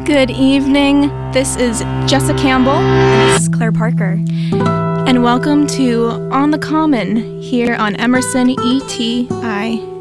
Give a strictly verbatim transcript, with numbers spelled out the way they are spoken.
Good evening. This is Jessa Campbell. And this is Claire Parker. And welcome to On the Common here on Emerson E T I